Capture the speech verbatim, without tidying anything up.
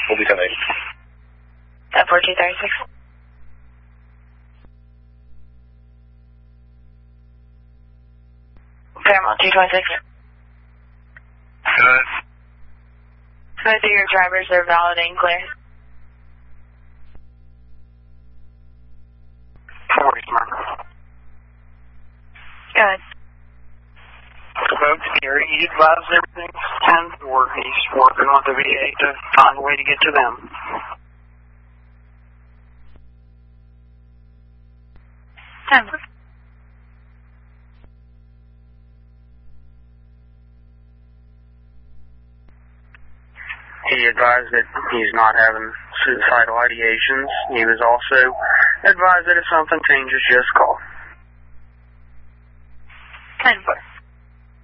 We'll be ten eight. At fourteen thirty-six. Paramount two twenty-six. Good. Both of your drivers are valid and clear. forty, sir. Good. Folks, Gary, he advised everything's ten four. He's working on the V A to find a way to get to them. ten. He advised that he's not having suicidal ideations. He was also advised that if something changes, just call. ten four.